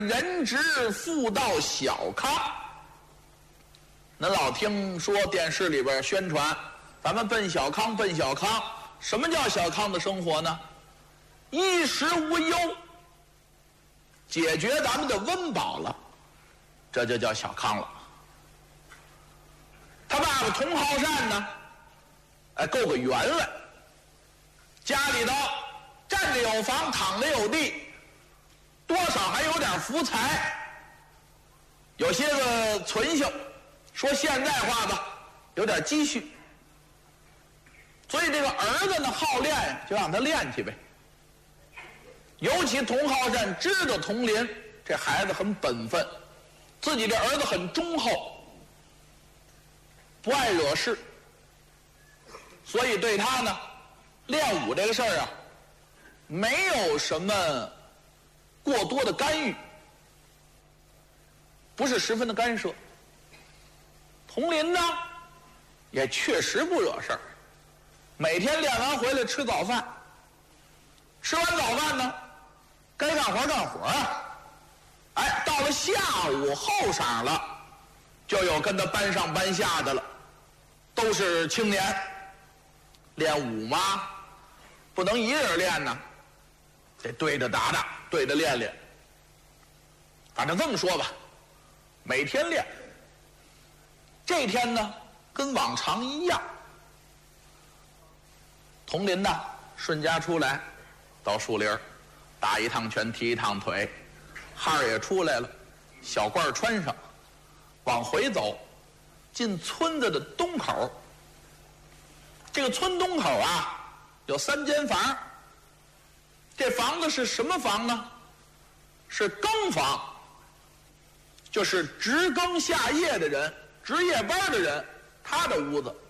人直复到小康。恁老听说电视里边宣传，咱们奔小康，奔小康。什么叫小康的生活呢？衣食无忧，解决咱们的温饱了，这就叫小康了。他爸爸佟浩善呢，够个圆来，家里头站着有房，躺着有地，多少还有点福财，有些个存性，说现代话吧，有点积蓄。所以这个儿子呢好练，就让他练去呗。尤其佟浩善知道佟林这孩子很本分，自己这儿子很忠厚，不爱惹事，所以对他呢练武这个事儿啊，没有什么过多的干预，不是十分的干涉。佟林呢也确实不惹事儿，每天练完回来吃早饭，吃完早饭呢该干活干活啊。到了下午后晌了，就有跟他班上班下的了，都是青年，练武嘛，不能一人练呢，得对着打打，对着练练。反正这么说吧，每天练。这天呢跟往常一样，佟林呢顺家出来，到树林打一趟拳，踢一趟腿，汗儿也出来了，小褂穿上，往回走，进村子的东口。这个村东口啊有3间房，这房子是什么房呢？是更房，就是值更下夜的人，值夜班的人，他的屋子。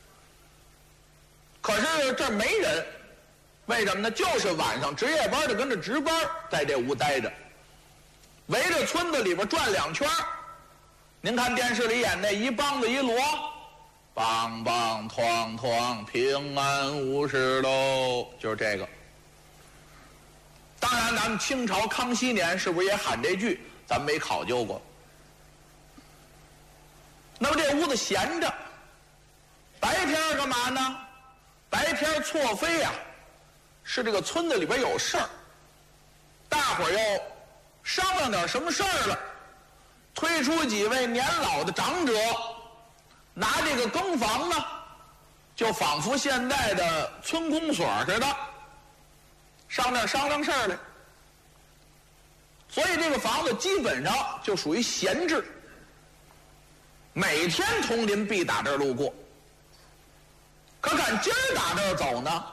可是这儿没人，为什么呢？就是晚上值夜班的跟着值班在这屋待着，围着村子里边转2圈。您看电视里演那一梆子一锣，梆梆哐哐，平安无事喽，就是这个。当然咱们清朝康熙年是不是也喊这句，咱没考究过。那么这屋子闲着，白天干嘛呢？白天错非啊，是这个村子里边有事儿，大伙儿又商量点什么事儿了，推出几位年老的长者，拿这个更房呢，就仿佛现在的村公所似的，商量事儿来。所以这个房子基本上就属于闲置，每天佟林必打这儿路过。可赶今儿打这儿走呢，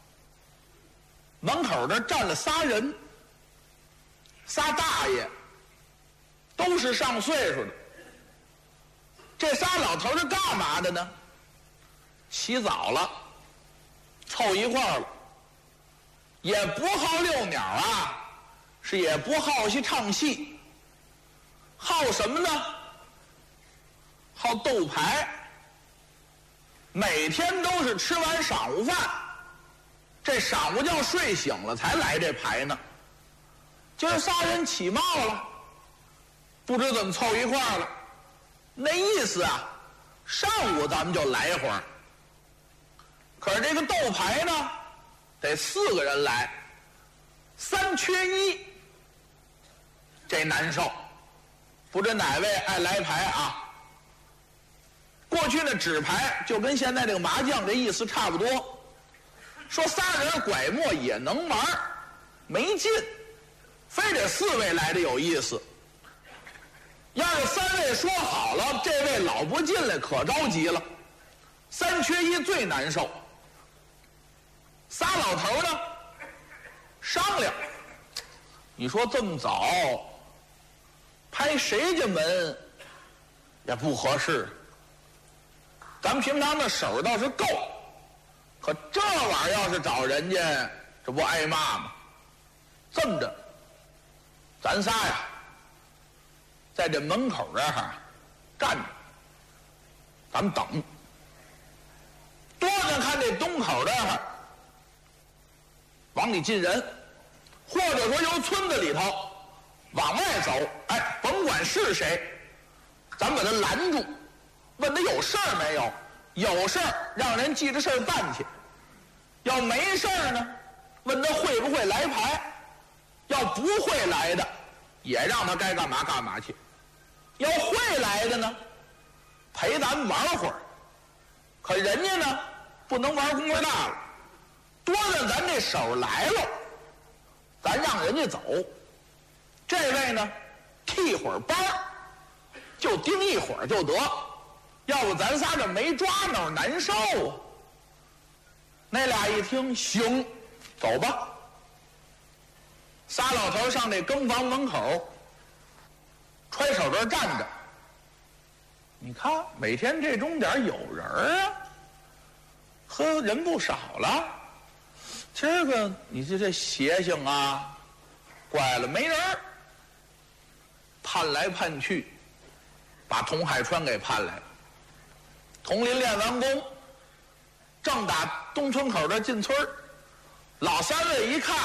门口这站了仨人，3大爷，都是上岁数的。这仨老头是干嘛的呢？起早了，凑一块儿了，也不好遛鸟啊，是也不好去唱戏，好什么呢？好斗牌。每天都是吃完晌午饭，这晌午觉睡醒了才来这牌呢。今儿仨人起冒了，不知怎么凑一块儿了，那意思啊，上午咱们就来一会儿。可是这个斗牌呢，得4个人来，3缺1，这难受。不知哪位爱来牌啊？过去那纸牌就跟现在这个麻将这意思差不多，说仨人拐磨也能玩，没劲，非得4位来的有意思。要是3位说好了，这位老不进来可着急了，3缺1最难受。仨老头呢商量，你说这么早拍谁家门也不合适，咱们平常的手倒是够，可这玩意儿要是找人家，这不挨骂吗？这么着，咱仨呀在这门口这儿站着，咱们等。多着看这东口这儿往里进人，或者说由村子里头往外走，哎，甭管是谁，咱把他拦住，问他有事儿没有，有事儿让人记着事儿办去，要没事儿呢，问他会不会来牌，要不会来的，也让他该干嘛干嘛去，要会来的呢，陪咱们玩会儿，可人家呢，不能玩公玩大了，多了咱这手来了，咱让人家走。这位呢，替会儿班就盯一会儿就得，要不咱仨这没抓挠难受啊。那俩一听行，走吧。仨老头上这更房门口，揣手这站着。你看每天这钟点有人啊，呵，人不少了。这个你这邪性啊，怪了，没人。盼来盼去，把童海川给盼来了。童林练完功，正打东村口这进村，老三位一看，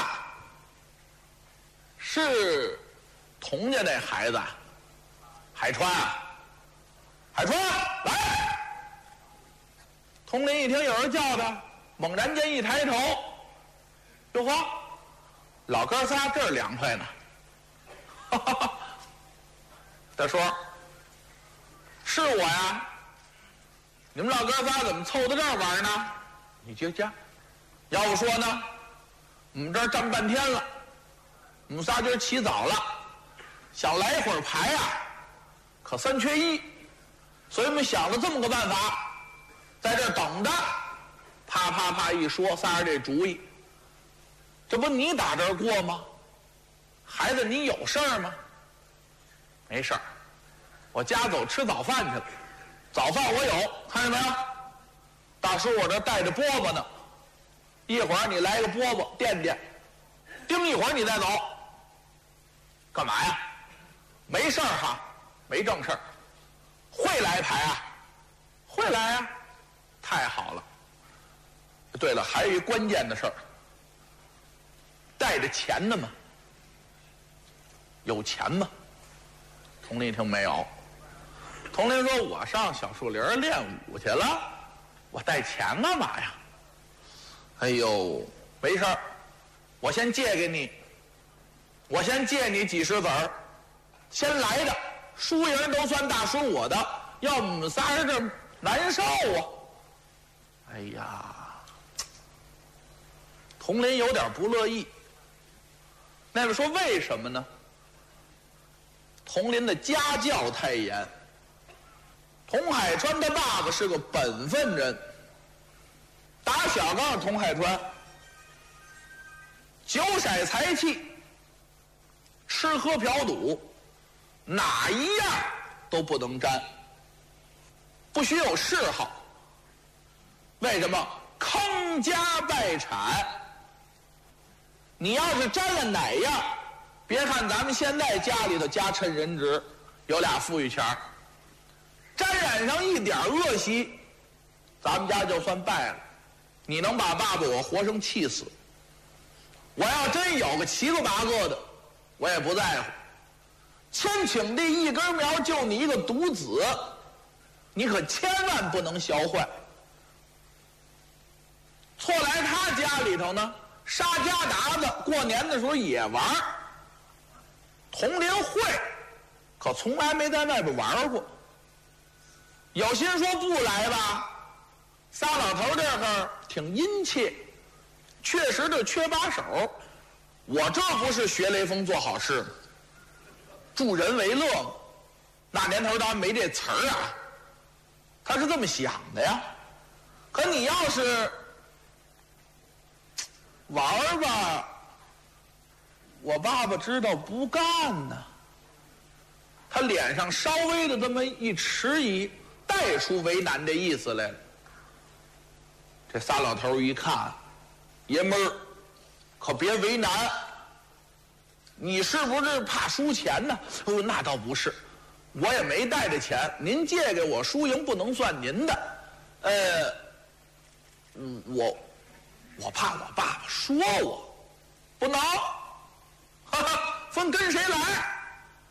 是童家那孩子，海川啊，海川来！童林一听有人叫他，猛然间一抬头，哟呵，老哥仨这儿凉快呢。哈哈哈。他说：“是我呀，你们老哥仨怎么凑到这儿玩呢？你就这样，要不说呢，我们这儿站半天了，我们仨今儿起早了，想来一会儿牌啊，可三缺一，所以我们想了这么个办法，在这儿等着。啪啪啪一说，仨人这主意，这不你打这儿过吗？孩子，你有事儿吗？没事儿，我家走吃早饭去了，早饭我有，看见没有？大叔我这带着饽饽呢，一会儿你来个饽饽垫垫，盯一会儿你再走。干嘛呀？没事儿哈，没正事儿。会来牌啊？会来啊，太好了。对了，还有一关键的事儿，带着钱呢吗？有钱吗？童林一听没有。童林说：“我上小树林练武去了，我带钱干嘛呀？”哎呦，没事儿，我先借给你，我先借你几十子儿，先来的，输赢都算大叔我的，要我们仨人这难受啊！哎呀，童林有点不乐意。那位说为什么呢？童林的家教太严。童海川他爸爸是个本分人，打小告诉童海川，酒色财气、吃喝嫖赌，哪一样都不能沾，不许有嗜好。为什么？坑家败产。你要是沾了哪样，别看咱们现在家里头家趁人直，有俩富裕钱儿，沾染上一点恶习，咱们家就算败了。你能把爸爸我活生气死。我要真有个七个八个的，我也不在乎。千顷地一根苗，就你一个独子，你可千万不能学坏。错来他家里头呢，杀家达子，过年的时候也玩。童林会，可从来没在外边玩过。有心说不来吧，仨老头这个挺殷切，确实就缺把手。我这不是学雷锋做好事吗？助人为乐吗？那年头当然没这词儿啊，他是这么想的呀。可你要是玩吧，我爸爸知道不干呢。他脸上稍微的这么一迟疑，带出为难的意思来了。这仨老头一看，爷们儿，可别为难。你是不是怕输钱呢？哦，那倒不是，我也没带着钱，您借给我，输赢不能算您的。我怕我爸爸说我，不能，哈哈，分跟谁来？